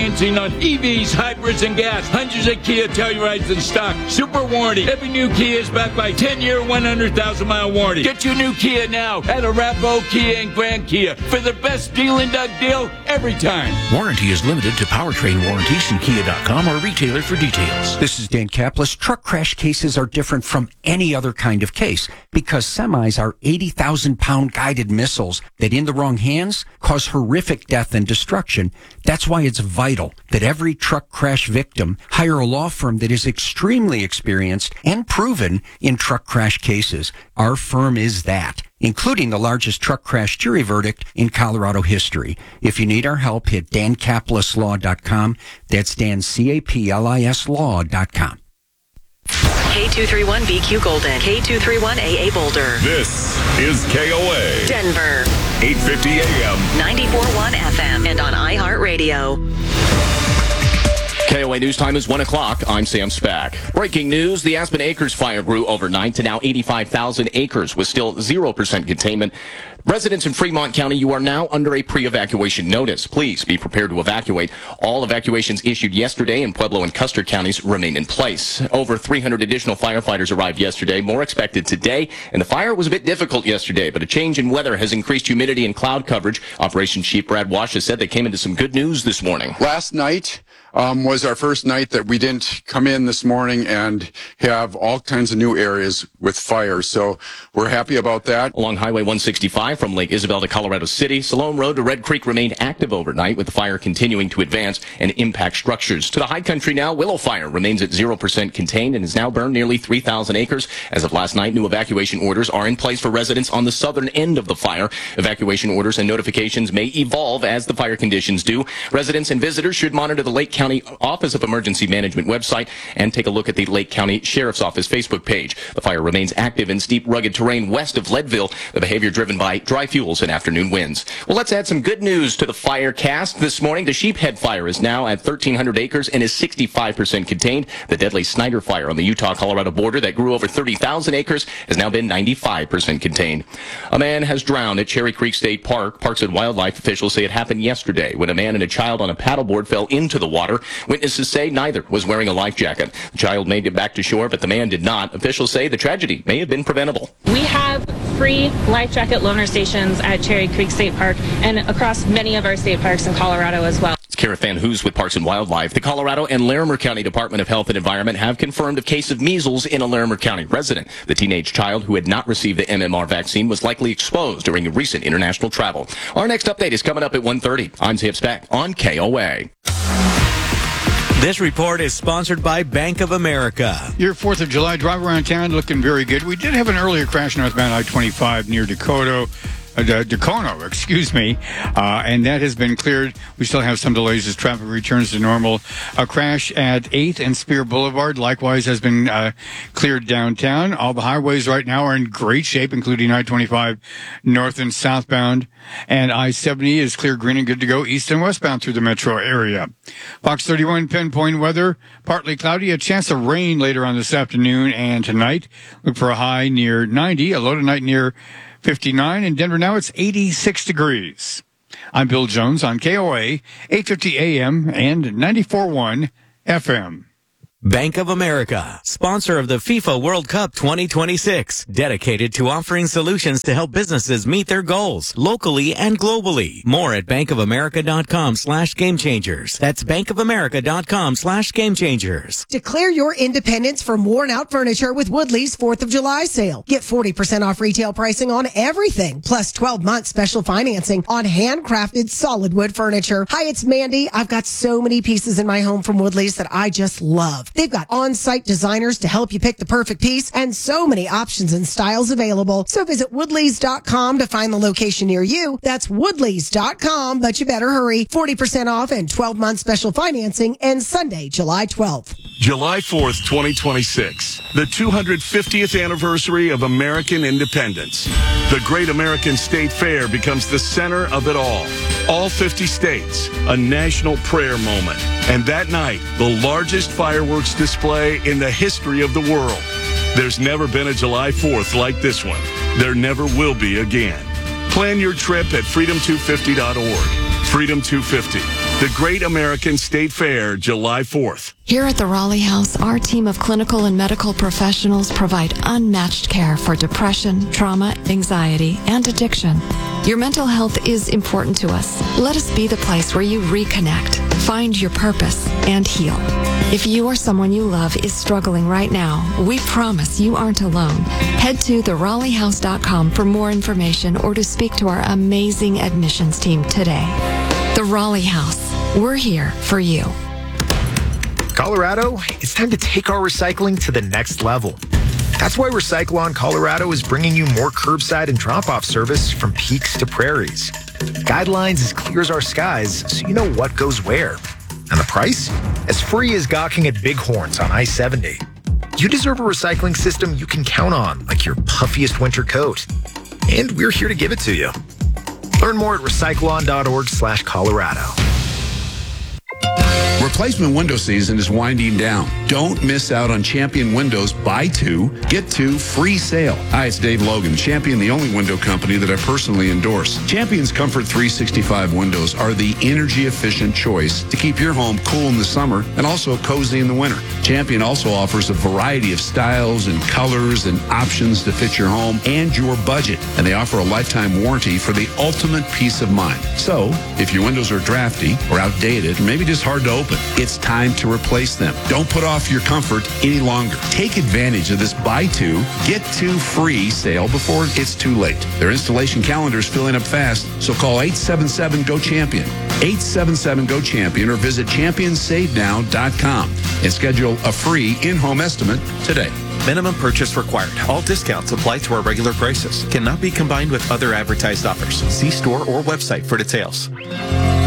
financing on EVs, hybrids, and gas. Hundreds of Kia Tellurides in stock. Super warranty. Every new Kia is backed by 10-year, 100,000-mile warranty. Get your new Kia now at Arapahoe Kia and Grand Kia for the best deal in Doug deal every time. Warranty is limited to powertrain warranties from Kia.com or retailer for details. This is Dan Kaplis. Truck crash cases are different from any other kind of case because semis are 80,000-pound guided missiles that in the wrong hands cause horrific death and destruction. That's why it's vital that every truck crash victim hire a law firm that is extremely experienced and proven in truck crash cases. Our firm is that, including the largest truck crash jury verdict in Colorado history. If you need our help, hit DanCaplisLaw.com. That's Dan, C-A-P-L-I-S Law.com. K231BQ Golden, K231AA Boulder. This is KOA. Denver. 850 AM. 94.1 FM and on iHeartRadio. KOA News Time is 1 o'clock. I'm Sam Spack. Breaking news, the Aspen Acres fire grew overnight to now 85,000 acres with still 0% containment. Residents in Fremont County, you are now under a pre-evacuation notice. Please be prepared to evacuate. All evacuations issued yesterday in Pueblo and Custer counties remain in place. Over 300 additional firefighters arrived yesterday, more expected today, and the fire was a bit difficult yesterday, but a change in weather has increased humidity and cloud coverage. Operations Chief Brad Wash has said they came into some good news this morning. Last night was our first night that we didn't come in this morning and have all kinds of new areas with fire, so we're happy about that. Along Highway 165 from Lake Isabel to Colorado City, Salome Road to Red Creek remained active overnight, with the fire continuing to advance and impact structures. To the high country now, Willow Fire remains at 0% contained and has now burned nearly 3,000 acres. As of last night, new evacuation orders are in place for residents on the southern end of the fire. Evacuation orders and notifications may evolve as the fire conditions do. Residents and visitors should monitor the Lake County Office of Emergency Management website and take a look at the Lake County Sheriff's Office Facebook page. The fire remains active in steep, rugged terrain west of Leadville, the behavior driven by dry fuels and afternoon winds. Well, let's add some good news to the fire cast this morning. The Sheephead Fire is now at 1,300 acres and is 65% contained. The deadly Snyder Fire on the Utah-Colorado border that grew over 30,000 acres has now been 95% contained. A man has drowned at Cherry Creek State Park. Parks and Wildlife officials say it happened yesterday when a man and a child on a paddleboard fell into the water. Witnesses say neither was wearing a life jacket. The child made it back to shore, but the man did not. Officials say the tragedy may have been preventable. We have free life jacket loaner stations at Cherry Creek State Park and across many of our state parks in Colorado as well. It's Kara Van Hoos with Parks and Wildlife. The Colorado and Larimer County Department of Health and Environment have confirmed a case of measles in a Larimer County resident. The teenage child who had not received the MMR vaccine was likely exposed during a recent international travel. Our next update is coming up at 1:30. I'm Sam Spack on KOA. This report is sponsored by Bank of America. Your 4th of July drive around town looking very good. We did have an earlier crash northbound I-25 near Dacono, and that has been cleared. We still have some delays as traffic returns to normal. A crash at 8th and Spear Boulevard likewise has been cleared downtown. All the highways right now are in great shape, including I-25 north and southbound. And I-70 is clear, green, and good to go east and westbound through the metro area. Fox 31 pinpoint weather, partly cloudy, a chance of rain later on this afternoon and tonight. Look for a high near 90, a low tonight near 59. In Denver now it's 86 degrees. I'm Bill Jones on KOA, 850 AM and 94.1 FM. Bank of America, sponsor of the FIFA World Cup 2026, dedicated to offering solutions to help businesses meet their goals locally and globally. More at bankofamerica.com/gamechangers. That's bankofamerica.com/gamechangers. Declare your independence from worn-out furniture with Woodley's 4th of July sale. Get 40% off retail pricing on everything, plus 12-month special financing on handcrafted solid wood furniture. Hi, it's Mandy. I've got so many pieces in my home from Woodley's that I just love. They've got on-site designers to help you pick the perfect piece and so many options and styles available. So visit Woodleys.com to find the location near you. That's Woodleys.com, but you better hurry. 40% off and 12-month special financing ends Sunday, July 12th. July 4th, 2026, the 250th anniversary of American independence. The Great American State Fair becomes the center of it all. All 50 states, a national prayer moment. And that night, the largest fireworks display in the history of the world. There's never been a July 4th like this one. There never will be again. Plan your trip at freedom250.org. Freedom 250, The Great American State Fair, July 4th. Here at the Raleigh House, our team of clinical and medical professionals provide unmatched care for depression, trauma, anxiety, and addiction. Your mental health is important to us. Let us be the place where you reconnect, find your purpose, and heal. If you or someone you love is struggling right now, we promise you aren't alone. Head to theRaleighHouse.com for more information or to speak to our amazing admissions team today. The Raleigh House. We're here for you. Colorado, it's time to take our recycling to the next level. That's why Recyclon Colorado is bringing you more curbside and drop-off service from peaks to prairies. Guidelines as clear as our skies, so you know what goes where. And the price? As free as gawking at bighorns on I-70. You deserve a recycling system you can count on, like your puffiest winter coat. And we're here to give it to you. Learn more at recyclon.org/Colorado. Replacement window season is winding down. Don't miss out on Champion Windows Buy 2, Get 2 free sale. Hi, it's Dave Logan. Champion, the only window company that I personally endorse. Champion's Comfort 365 windows are the energy-efficient choice to keep your home cool in the summer and also cozy in the winter. Champion also offers a variety of styles and colors and options to fit your home and your budget. And they offer a lifetime warranty for the ultimate peace of mind. So, if your windows are drafty or outdated, or maybe just hard to open, it's time to replace them. Don't put off your comfort any longer. Take advantage of this Buy 2, Get 2 free sale before it's too late. Their installation calendar is filling up fast, so call 877-GO-CHAMPION. 877-GO-CHAMPION or visit championsavenow.com and schedule a free in-home estimate today. Minimum purchase required. All discounts apply to our regular prices. Cannot be combined with other advertised offers. See store or website for details.